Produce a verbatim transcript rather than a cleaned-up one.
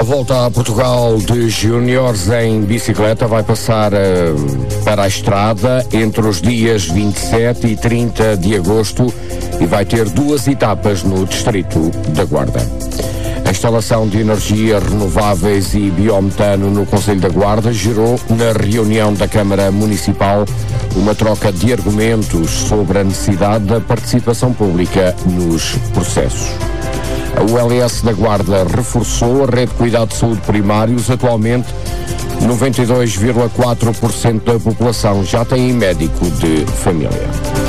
A volta a Portugal de júniores em bicicleta vai passar uh, para a estrada entre os dias vinte e sete e trinta de agosto e vai ter duas etapas no distrito da Guarda. A instalação de energias renováveis e biometano no Concelho da Guarda gerou, na reunião da Câmara Municipal, uma troca de argumentos sobre a necessidade da participação pública nos processos. A U L S da Guarda reforçou a rede de cuidado de saúde primários. Atualmente, noventa e dois vírgula quatro por cento da população já tem médico de família.